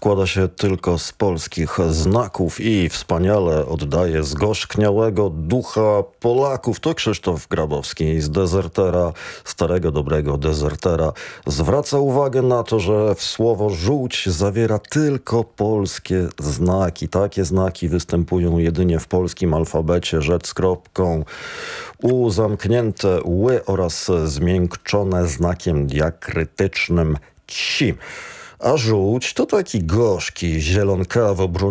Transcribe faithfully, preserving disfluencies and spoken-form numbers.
składa się tylko z polskich znaków i wspaniale oddaje zgorzkniałego ducha Polaków. To Krzysztof Grabowski z Dezertera, starego dobrego Dezertera. Zwraca uwagę na to, że w słowo żółć zawiera tylko polskie znaki. Takie znaki występują jedynie w polskim alfabecie. Rzecz z kropką, U zamknięte, ły oraz zmiękczone znakiem diakrytycznym ci. A żółć to taki gorzki, zielonkawo